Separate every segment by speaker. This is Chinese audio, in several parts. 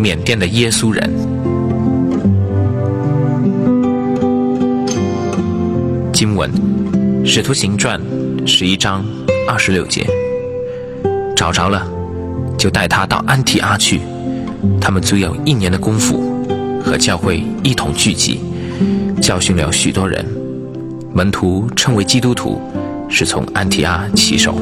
Speaker 1: 缅甸的耶稣人。经文使徒行传11章26节，找着了，就带他到安提阿去。他们足有1年的功夫，和教会一同聚集，教训了许多人。门徒称为基督徒，是从安提阿起手。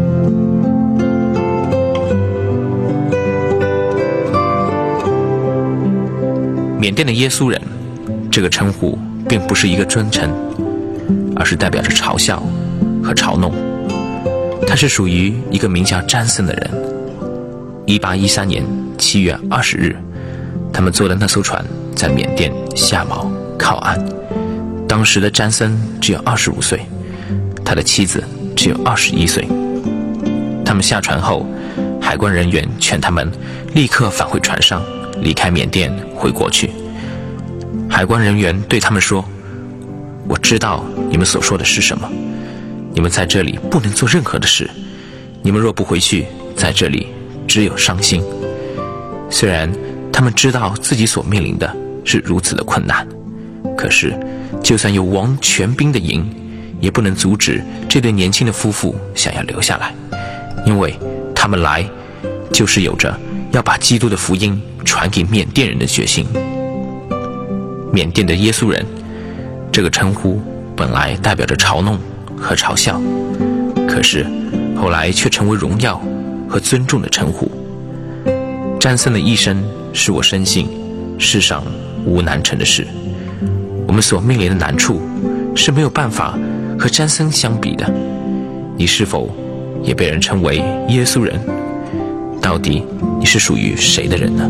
Speaker 1: 缅甸的耶稣人这个称呼并不是一个尊称，而是代表着嘲笑和嘲弄。他是属于一个名叫詹森的人。1813年7月20日，他们坐的那艘船在缅甸下锚靠岸。当时的詹森只有25岁，他的妻子只有21岁。他们下船后，海关人员劝他们立刻返回船上，离开缅甸回国去。海关人员对他们说：我知道你们所说的是什么，你们在这里不能做任何的事，你们若不回去，在这里只有伤心。虽然他们知道自己所面临的是如此的困难，可是就算有王全兵的营，也不能阻止这对年轻的夫妇想要留下来，因为他们来就是有着要把基督的福音传给缅甸人的决心。缅甸的耶稣人这个称呼本来代表着嘲弄和嘲笑，可是后来却成为荣耀和尊重的称呼。詹森的一生使我深信世上无难成的事，我们所面临的难处是没有办法和詹森相比的。你是否也被人称为耶稣人？到底你是属于谁的人呢？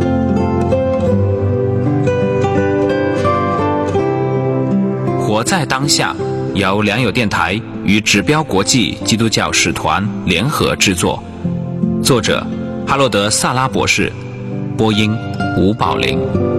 Speaker 1: 活在当下由良友电台与指标国际基督教使团联合制作，作者哈洛德·萨拉博士，播音吴宝林。